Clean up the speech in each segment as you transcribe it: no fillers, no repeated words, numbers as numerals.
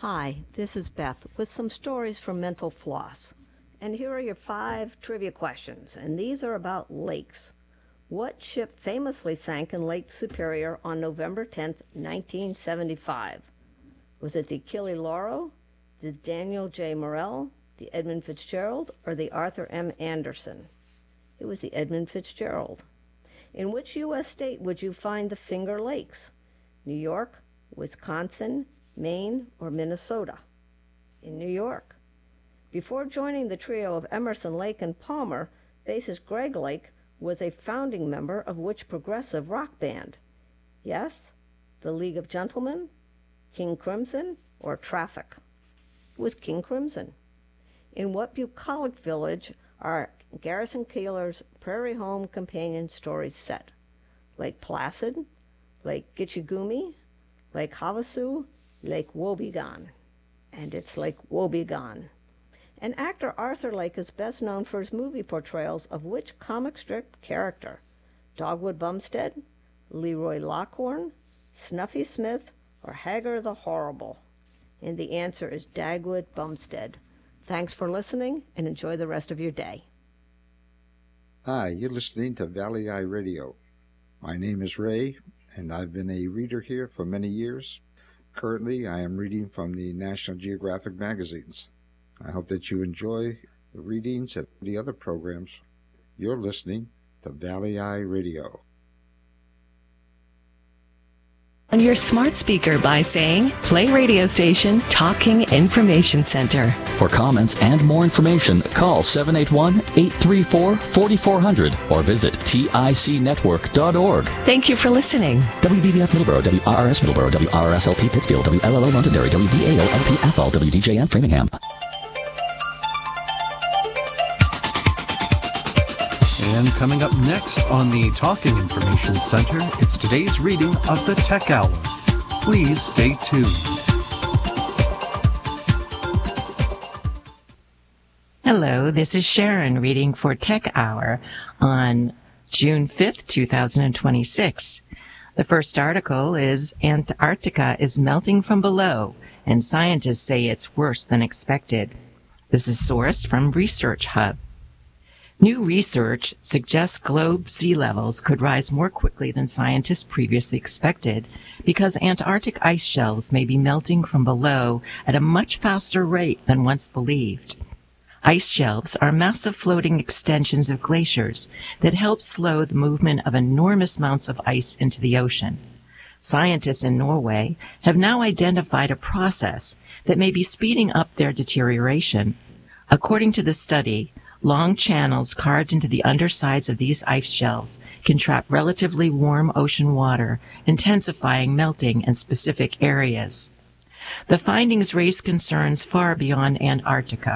Hi, this is Beth with some stories from Mental Floss. And here are your 5 trivia questions, and these are about lakes. What ship famously sank in Lake Superior on November 10th, 1975? Was it the Achille Lauro, the Daniel J. Morrell, the Edmund Fitzgerald, or the Arthur M. Anderson? It was the Edmund Fitzgerald. In which U.S. state would you find the Finger Lakes? New York, Wisconsin, Maine, or Minnesota? In New York. Before joining the trio of Emerson, Lake, and Palmer, bassist Greg Lake was a founding member of which progressive rock band? Yes, the League of Gentlemen, King Crimson, or Traffic? It was King Crimson. In what bucolic village are Garrison Keillor's Prairie Home Companion stories set? Lake Placid, Lake Gitchigumi, Lake Havasu, Lake Wobegon. And it's Lake Wobegon. And actor Arthur Lake is best known for his movie portrayals of which comic strip character? Dogwood Bumstead, Leroy Lockhorn, Snuffy Smith, or Hagar the Horrible? And the answer is Dagwood Bumstead. Thanks for listening, and enjoy the rest of your day. Hi, you're listening to Valley Eye Radio. My name is Ray, and I've been a reader here for many years. Currently, I am reading from the National Geographic magazines. I hope that you enjoy the readings and the other programs. You're listening to Valley Eye Radio. On your smart speaker by saying, play radio station Talking Information Center. For comments and more information, call 781-834-4400 or visit ticnetwork.org. Thank you for listening. WVBF Middleborough, WRRS Middleborough, WRSLP Pittsfield, WLLO Londonderry, WVAO LP Athol, WDJM Framingham. And coming up next on the Talking Information Center, it's today's reading of the Tech Hour. Please stay tuned. Hello, this is Sharon reading for Tech Hour on June 5th, 2026. The first article is Antarctica is melting from below, and scientists say it's worse than expected. This is sourced from Research Hub. New research suggests globe sea levels could rise more quickly than scientists previously expected because Antarctic ice shelves may be melting from below at a much faster rate than once believed. Ice shelves are massive floating extensions of glaciers that help slow the movement of enormous amounts of ice into the ocean. Scientists in Norway have now identified a process that may be speeding up their deterioration. According to the study, long channels carved into the undersides of these ice shelves can trap relatively warm ocean water, intensifying melting in specific areas. The findings raise concerns far beyond Antarctica.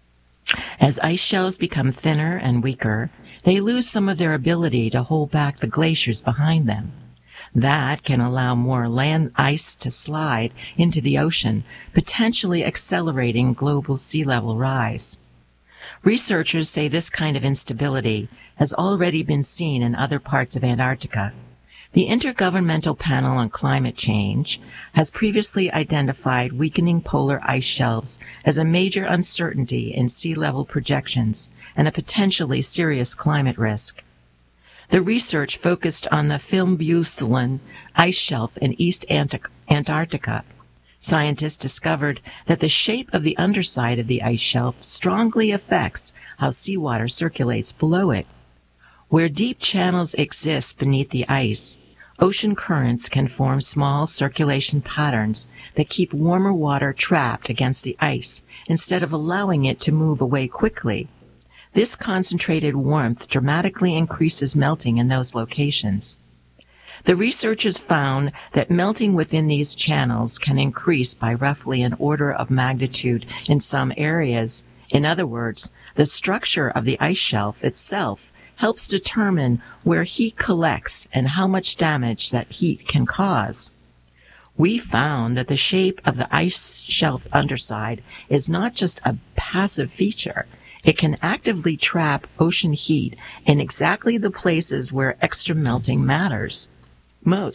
As ice shelves become thinner and weaker, they lose some of their ability to hold back the glaciers behind them. That can allow more land ice to slide into the ocean, potentially accelerating global sea level rise. Researchers say this kind of instability has already been seen in other parts of Antarctica. The Intergovernmental Panel on Climate Change has previously identified weakening polar ice shelves as a major uncertainty in sea level projections and a potentially serious climate risk. The research focused on the Fimbulculin ice shelf in East Antarctica. Scientists discovered that the shape of the underside of the ice shelf strongly affects how seawater circulates below it. Where deep channels exist beneath the ice, ocean currents can form small circulation patterns that keep warmer water trapped against the ice instead of allowing it to move away quickly. This concentrated warmth dramatically increases melting in those locations. The researchers found that melting within these channels can increase by roughly an order of magnitude in some areas. In other words, the structure of the ice shelf itself helps determine where heat collects and how much damage that heat can cause. We found that the shape of the ice shelf underside is not just a passive feature. It can actively trap ocean heat in exactly the places where extra melting matters most.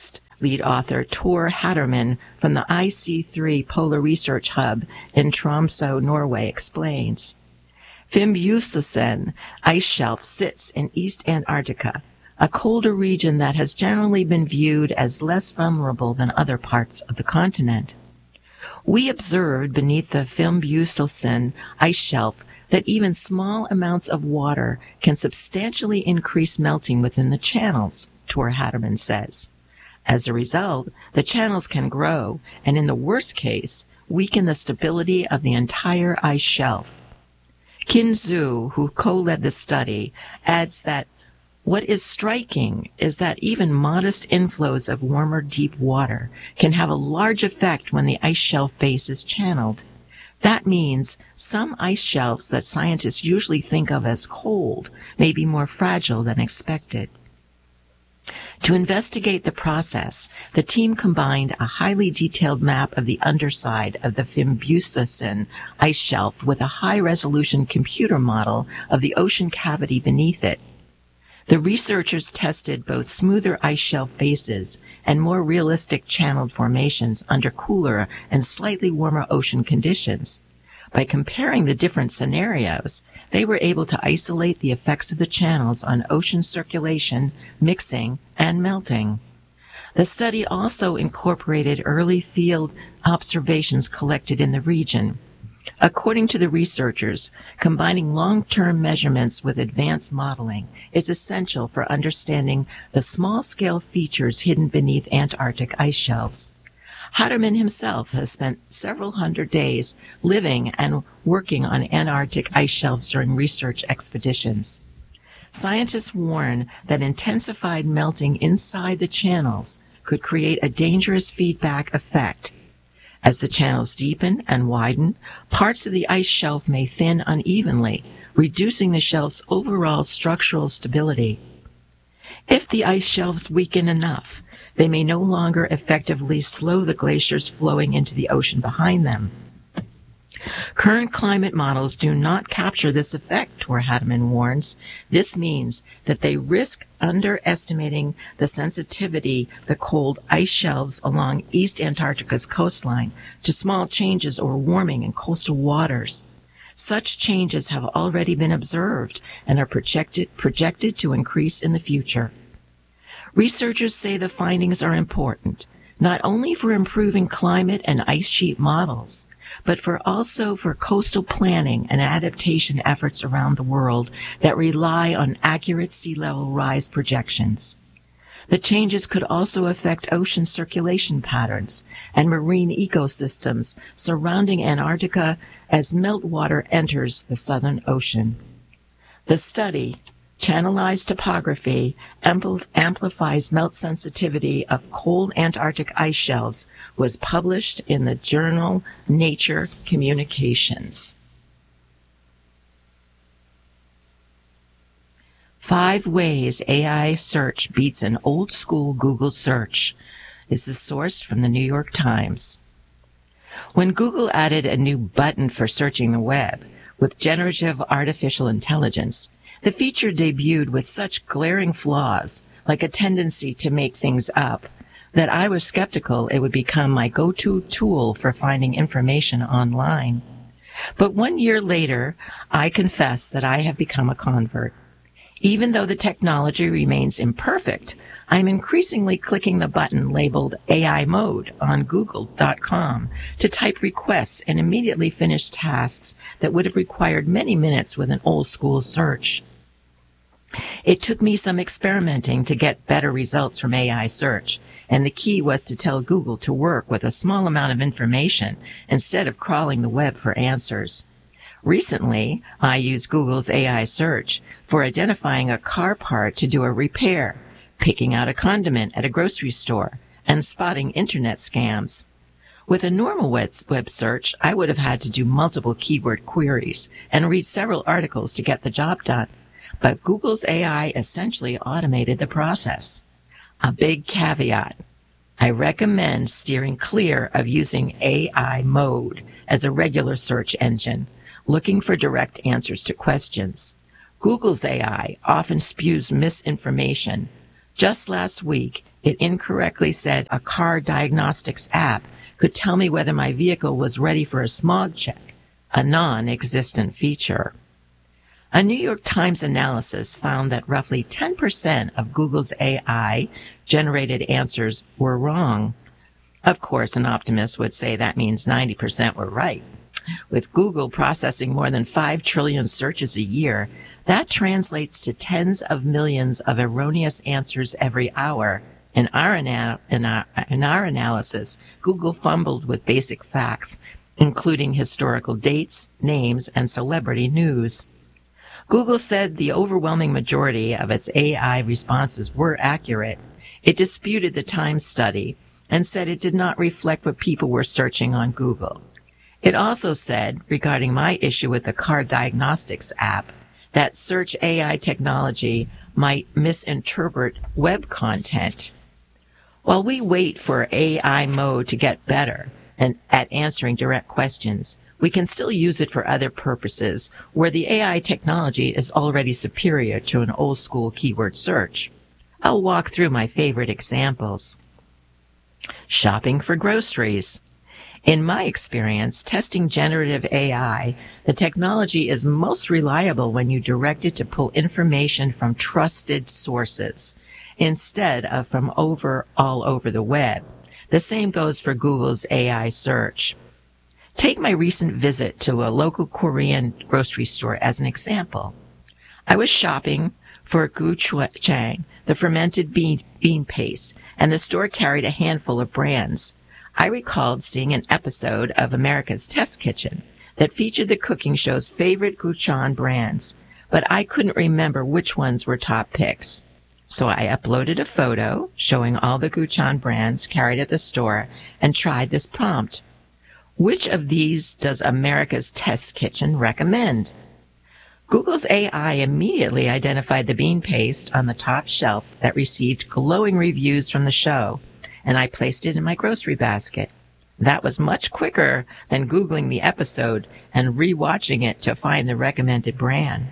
Lead author Tor Hatterman from the IC3 Polar Research Hub in Tromsø, Norway, explains. Fimbulsåsen ice shelf sits in East Antarctica, a colder region that has generally been viewed as less vulnerable than other parts of the continent. We observed beneath the Fimbulsåsen ice shelf that even small amounts of water can substantially increase melting within the channels, Tor Hatterman says. As a result, the channels can grow and, in the worst case, weaken the stability of the entire ice shelf. Kin Zhu, who co-led the study, adds that what is striking is that even modest inflows of warmer, deep water can have a large effect when the ice shelf base is channeled. That means some ice shelves that scientists usually think of as cold may be more fragile than expected. To investigate the process, the team combined a highly detailed map of the underside of the Fimbulsåsen ice shelf with a high-resolution computer model of the ocean cavity beneath it. The researchers tested both smoother ice shelf bases and more realistic channeled formations under cooler and slightly warmer ocean conditions. By comparing the different scenarios, they were able to isolate the effects of the channels on ocean circulation, mixing, and melting. The study also incorporated early field observations collected in the region. According to the researchers, combining long-term measurements with advanced modeling is essential for understanding the small-scale features hidden beneath Antarctic ice shelves. Hatterman himself has spent several hundred days living and working on Antarctic ice shelves during research expeditions. Scientists warn that intensified melting inside the channels could create a dangerous feedback effect. As the channels deepen and widen, parts of the ice shelf may thin unevenly, reducing the shelf's overall structural stability. If the ice shelves weaken enough, they may no longer effectively slow the glaciers flowing into the ocean behind them. Current climate models do not capture this effect, Tor Hatterman warns. This means that they risk underestimating the sensitivity the cold ice shelves along East Antarctica's coastline to small changes or warming in coastal waters. Such changes have already been observed and are projected to increase in the future. Researchers say the findings are important, not only for improving climate and ice sheet models, but also for coastal planning and adaptation efforts around the world that rely on accurate sea level rise projections. The changes could also affect ocean circulation patterns and marine ecosystems surrounding Antarctica as meltwater enters the Southern Ocean. The study, Channelized Topography, amplifies melt sensitivity of cold Antarctic ice shelves, was published in the journal Nature Communications. 5 ways AI search beats an old-school Google search. This is sourced from the New York Times. When Google added a new button for searching the web with generative artificial intelligence, the feature debuted with such glaring flaws, like a tendency to make things up, that I was skeptical it would become my go-to tool for finding information online. But 1 year later, I confess that I have become a convert. Even though the technology remains imperfect, I'm increasingly clicking the button labeled AI mode on google.com to type requests and immediately finish tasks that would have required many minutes with an old-school search. It took me some experimenting to get better results from AI search, and the key was to tell Google to work with a small amount of information instead of crawling the web for answers. Recently, I used Google's AI search for identifying a car part to do a repair, picking out a condiment at a grocery store, and spotting internet scams. With a normal web search, I would have had to do multiple keyword queries and read several articles to get the job done. But Google's AI essentially automated the process. A big caveat. I recommend steering clear of using AI mode as a regular search engine, looking for direct answers to questions. Google's AI often spews misinformation. Just last week, it incorrectly said a car diagnostics app could tell me whether my vehicle was ready for a smog check, a non-existent feature. A New York Times analysis found that roughly 10% of Google's AI-generated answers were wrong. Of course, an optimist would say that means 90% were right. With Google processing more than 5 trillion searches a year, that translates to tens of millions of erroneous answers every hour. In our analysis, Google fumbled with basic facts, including historical dates, names, and celebrity news. Google said the overwhelming majority of its AI responses were accurate. It disputed the Times study and said it did not reflect what people were searching on Google. It also said, regarding my issue with the car diagnostics app, that search AI technology might misinterpret web content. While we wait for AI mode to get better and at answering direct questions, we can still use it for other purposes where the AI technology is already superior to an old school keyword search. I'll walk through my favorite examples. Shopping for groceries. In my experience, testing generative AI, the technology is most reliable when you direct it to pull information from trusted sources instead of from all over the web. The same goes for Google's AI search. Take my recent visit to a local Korean grocery store as an example. I was shopping for gochujang, the fermented bean paste, and the store carried a handful of brands. I recalled seeing an episode of America's Test Kitchen that featured the cooking show's favorite gochujang brands, but I couldn't remember which ones were top picks. So I uploaded a photo showing all the gochujang brands carried at the store and tried this prompt. Which of these does America's Test Kitchen recommend? Google's AI immediately identified the bean paste on the top shelf that received glowing reviews from the show, and I placed it in my grocery basket. That was much quicker than Googling the episode and rewatching it to find the recommended brand.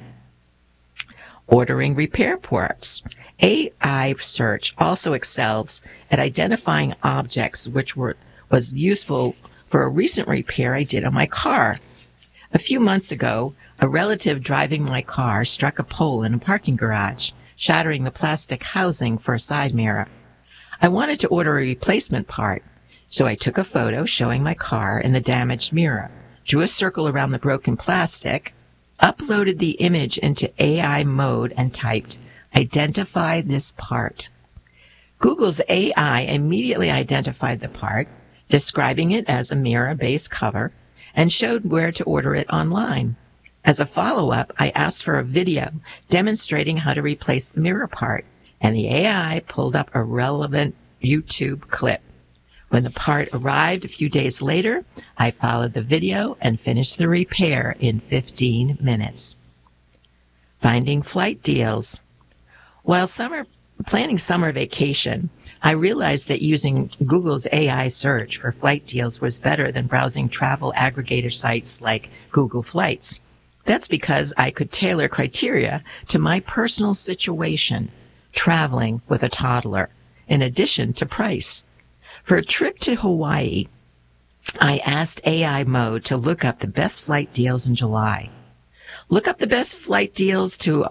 Ordering repair parts. AI search also excels at identifying objects, which was useful for a recent repair I did on my car. A few months ago, a relative driving my car struck a pole in a parking garage, shattering the plastic housing for a side mirror. I wanted to order a replacement part, so I took a photo showing my car and the damaged mirror, drew a circle around the broken plastic, uploaded the image into AI mode, and typed, "Identify this part." Google's AI immediately identified the part, describing it as a mirror-based cover, and showed where to order it online. As a follow-up, I asked for a video demonstrating how to replace the mirror part, and the AI pulled up a relevant YouTube clip. When the part arrived a few days later, I followed the video and finished the repair in 15 minutes. Finding flight deals. While planning summer vacation, I realized that using Google's AI search for flight deals was better than browsing travel aggregator sites like Google Flights. That's because I could tailor criteria to my personal situation, traveling with a toddler, in addition to price. For a trip to Hawaii, I asked AI mode to look up the best flight deals in July. Look up the best flight deals to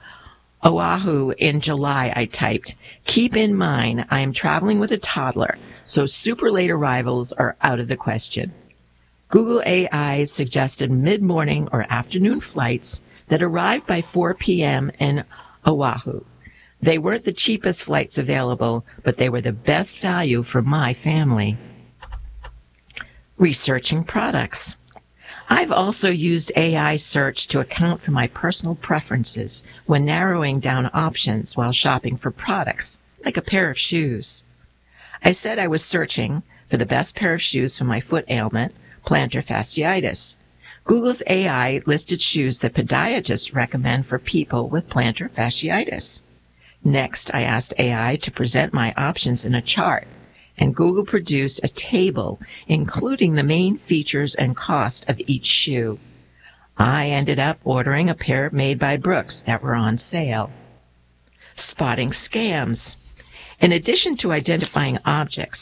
Oahu in July, I typed. Keep in mind, I am traveling with a toddler, so super late arrivals are out of the question. Google AI suggested mid-morning or afternoon flights that arrived by 4 p.m. in Oahu. They weren't the cheapest flights available, but they were the best value for my family. Researching products. I've also used AI search to account for my personal preferences when narrowing down options while shopping for products, like a pair of shoes. I said I was searching for the best pair of shoes for my foot ailment, plantar fasciitis. Google's AI listed shoes that podiatrists recommend for people with plantar fasciitis. Next, I asked AI to present my options in a chart, and Google produced a table including the main features and cost of each shoe. I ended up ordering a pair made by Brooks that were on sale. Spotting scams. In addition to identifying objects,